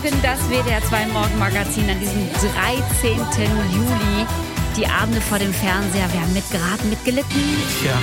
Morgen, das WDR 2 Morgenmagazin an diesem 13. Juli. Die Abende vor dem Fernseher, wir haben mitgeraten, mitgelitten. Tja.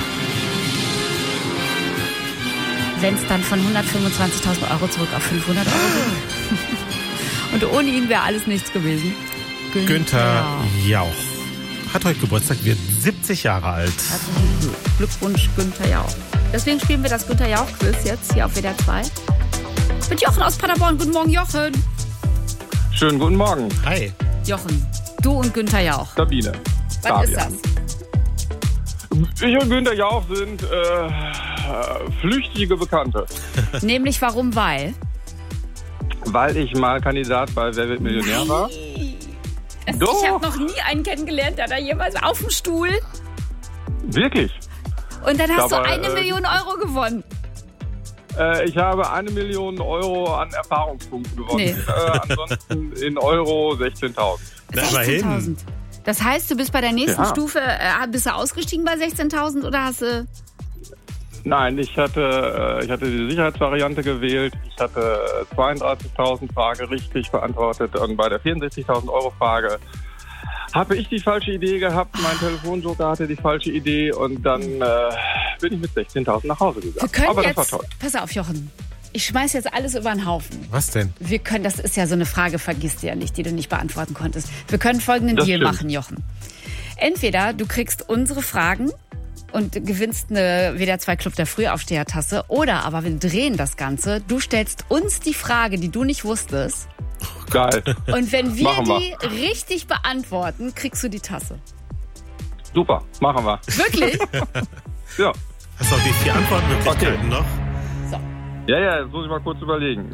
Wenn es dann von 125.000 Euro zurück auf 500 Euro geht. Und ohne ihn wäre alles nichts gewesen. Günther Jauch hat heute Geburtstag, wird 70 Jahre alt. Herzlichen Glückwunsch, Günther Jauch. Deswegen spielen wir das Günther Jauch-Quiz jetzt hier auf WDR 2. Mit Jochen aus Paderborn. Guten Morgen, Jochen. Schönen guten Morgen. Hi. Jochen, du und Günther Jauch. Sabine. Was ist das? Ich und Günther Jauch sind flüchtige Bekannte. Nämlich warum? Weil ich mal Kandidat bei Wer wird Millionär war. Doch. Ich habe noch nie einen kennengelernt, der da jemals auf dem Stuhl. Wirklich? Und dann hast Dabei, du 1 Million Euro gewonnen. Ich habe 1 Million Euro an Erfahrungspunkten gewonnen. Nee. Ansonsten in Euro 16.000. Na, immerhin. 16.000. Das heißt, du bist bei der nächsten Ja. Stufe, bist du ausgestiegen bei 16.000 oder hast du... Nein, ich hatte die Sicherheitsvariante gewählt. Ich hatte 32.000 Frage richtig beantwortet und bei der 64.000 Euro Frage habe ich die falsche Idee gehabt. Mein Telefonjoker hatte die falsche Idee und dann bin ich mit 16.000 nach Hause gegangen. Wir können Aber jetzt, das war toll. pass auf, Jochen, ich schmeiß jetzt alles über den Haufen. Was denn? Wir können, das ist ja so eine Frage, vergisst du ja nicht, die du nicht beantworten konntest. Wir können folgenden Das Deal stimmt. machen, Jochen. Entweder du kriegst unsere Fragen und gewinnst eine WDR 2 Club der Frühaufsteher-Tasse, oder aber wir drehen das Ganze. Du stellst uns die Frage, die du nicht wusstest. Geil. Und wenn wir Machen wir. die richtig beantworten, kriegst du die Tasse. Super, machen wir. Wirklich? Ja. Hast du auch die 4 Antwortmöglichkeiten noch? So. Ja, jetzt muss ich mal kurz überlegen.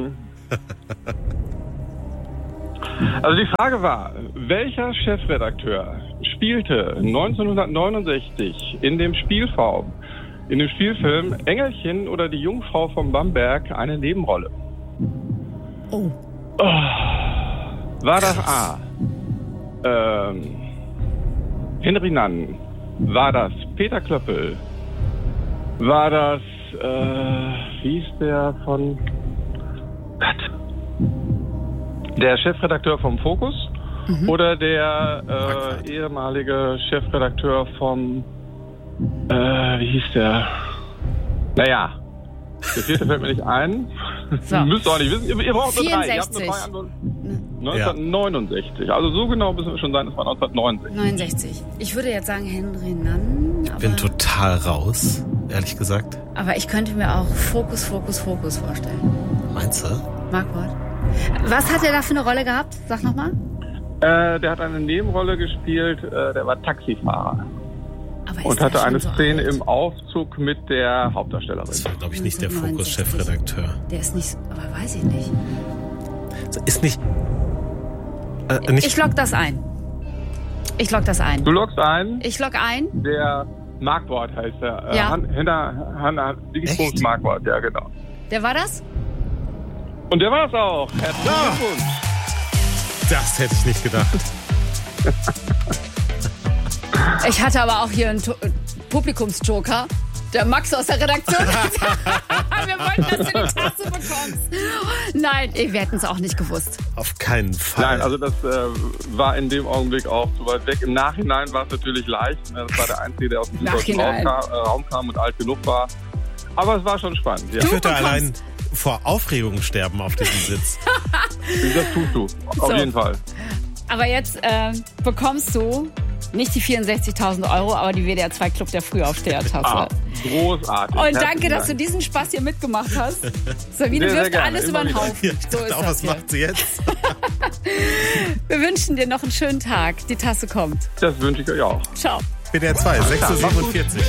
Also die Frage war, welcher Chefredakteur spielte 1969 in dem Spielfilm Engelchen oder die Jungfrau von Bamberg eine Nebenrolle? Oh. War das A. Henry Nann? War das Peter Klöppel? War das, wie hieß der von... Gott. Der Chefredakteur vom Fokus oder der ehemalige Chefredakteur vom, wie hieß der? Naja, der vierte fällt mir nicht ein. So. Ihr müsst auch nicht wissen, ihr braucht nur 3. Ihr habt 64. nur 3 Antworten. 1969. Also so genau müssen wir schon sein, das war 1969. 69. Ich würde jetzt sagen Henry Nann. Ich bin total raus, ehrlich gesagt. Aber ich könnte mir auch Fokus vorstellen. Meinst du? Marquardt. Was hat er da für eine Rolle gehabt? Sag nochmal. Der hat eine Nebenrolle gespielt, der war Taxifahrer. Aber ist Und der hatte schon eine so Szene alt? im Aufzug mit der Hauptdarstellerin. Das war, glaube ich, nicht der 1969. Fokus-Chefredakteur. Der ist nicht, aber weiß ich nicht. Ist nicht... nicht Ich log das ein. Du loggst ein, Ich log ein. der Marquardt heißt er. Ja. Hanna Echt? Marquardt, ja genau. Der war das? Und der war es auch. Herzlichen Ja. Glückwunsch. das hätte ich nicht gedacht. Ich hatte aber auch hier einen Publikumsjoker. Der Max aus der Redaktion. Wir wollten, dass du die Tasse bekommst. Nein, wir hätten es auch nicht gewusst. Auf keinen Fall. Nein, also das war in dem Augenblick auch zu weit weg. Im Nachhinein war es natürlich leicht. Das war der Einzige, der aus dem süddeutschen Raum kam und alt genug war. Aber es war schon spannend. Ja. Ich würde bekommst- allein vor Aufregung sterben auf diesem Sitz. Das tust du. Auf So. jeden Fall. Aber jetzt bekommst du nicht die 64.000 Euro, aber die WDR 2 Club der Frühaufsteher-Tasse. Großartig. Und danke, Herzlichen dass du Dank. diesen Spaß hier mitgemacht hast. Sabine Sehr, sehr wirft gerne. alles Immer über den wieder. Haufen. Ja, So ich ist dachte auch, das was hier. macht sie jetzt? Wir wünschen dir noch einen schönen Tag. Die Tasse kommt. Das wünsche ich euch auch. Ciao. WDR 2, 6:47 Uhr.